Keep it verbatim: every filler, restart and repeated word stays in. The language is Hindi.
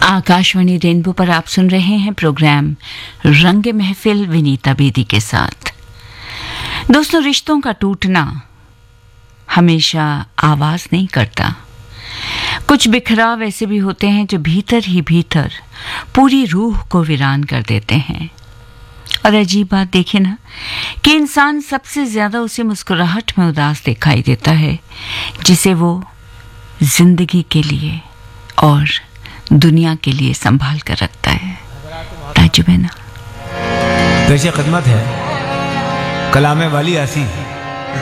आकाशवाणी रेनबो पर आप सुन रहे हैं प्रोग्राम रंग महफिल विनीता बेदी के साथ। दोस्तों, रिश्तों का टूटना हमेशा आवाज नहीं करता। कुछ बिखराव ऐसे भी होते हैं जो भीतर ही भीतर पूरी रूह को वीरान कर देते हैं। और अजीब बात देखिए ना कि इंसान सबसे ज्यादा उसी मुस्कुराहट में उदास दिखाई देता है जिसे वो जिंदगी के लिए और दुनिया के लिए संभाल कर रखता है। ताजुब है ना। पेशे खिदमत है कलामे वाली आसी